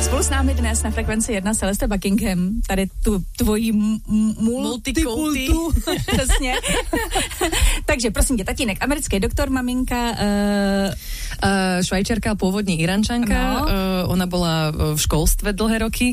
Spolu s námi dnes na Frekvenci 1 Celeste Buckingham, tady tu tvojí multikultu. Přesně. Takže prosím tě, tatínek, americký doktor, maminka... Švajčiarka, pôvodne Irančanka. Ona bola v školstve dlhé roky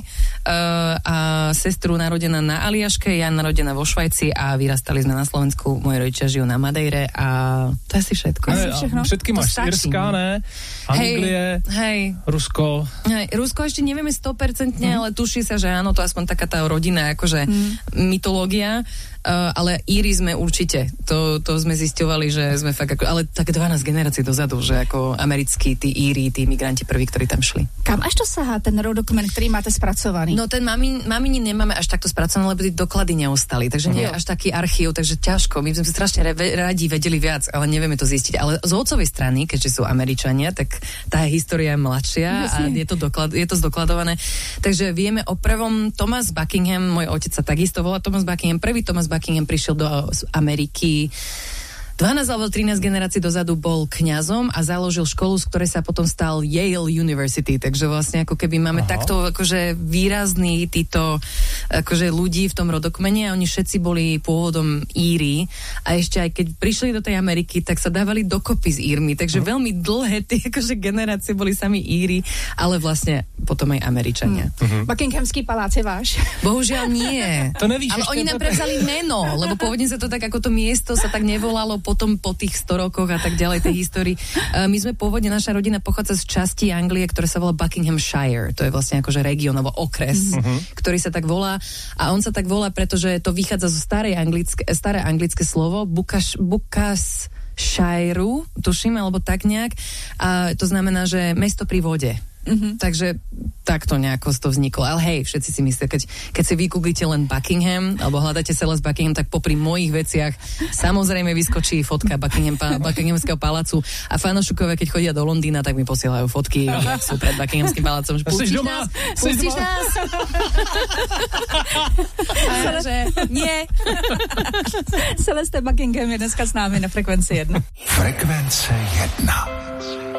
a sestru narodená na Aliaške, ja narodená vo Švajci a vyrastali sme na Slovensku. Moji rodičia žijú na Madeire a to je asi všetko. Všetky máš Irská, ne? Anglie, Rusko. Rusko ešte nevieme 100%, ale tuší sa, že áno, to aspoň taká tá rodina, akože mytológia. Ale Íri sme určite. To sme zisťovali, že sme fakt ako, ale tak 12 generácií dozadu, že ako americkí, tí Íri, tí migranti prví, ktorí tam šli. Kam až to sahá ten rodokument, ktorý máte spracovaný? No ten mamini nemáme až takto spracované, lebo tí doklady neostali, takže nie je až taký archív, takže ťažko. My sme strašne radi vedeli viac, ale nevieme to zistiť. Ale z otcovej strany, keďže sú Američania, tak tá história je mladšia a je to zdokladované. Takže vieme o prvom Thomas Buckingham, môj otec sa takisto volá Thomas Buckingham, prvý Thomas Buckingham prišiel do Ameriky 12 alebo 13 generácií dozadu, bol kňazom a založil školu, z ktorej sa potom stal Yale University, takže vlastne ako keby máme takto akože výrazný títo akože ľudí v tom rodokmene a oni všetci boli pôvodom Íri a ešte aj keď prišli do tej Ameriky, tak sa dávali dokopy s Írmi, takže veľmi dlhé tie akože generácie boli sami Íri, ale vlastne potom aj Američania. Buckinghamský palác je váš? Bohužiaľ nie. To nevíš, ale oni nám prevzali meno, lebo pôvodne sa to tak, ako to miesto sa tak nevolalo potom po tých 100 rokoch a tak ďalej tej histórii. My sme pôvodne, naša rodina pochádza z časti Anglie, ktoré sa volá Buckinghamshire. To je vlastne akože región alebo okres, ktorý sa tak volá. A on sa tak volá, pretože to vychádza zo staré anglické slovo Buckinghamshire, tuším, alebo tak nejak. A to znamená, že mesto pri vode. Takže takto nejako to vzniklo. Ale hej, všetci si myslia, keď si vygooglite len Buckingham alebo hľadáte Celeste Buckingham, tak popri mojich veciach samozrejme vyskočí fotka Buckinghamského palácu a fanúšikovia, keď chodia do Londýna, tak mi posielajú fotky, sú pred Buckinghamským palácom. Pustíš nás? Pustíš nás? Nie. Celeste Buckingham je dneska s námi na Frekvenci 1. Frekvence 1.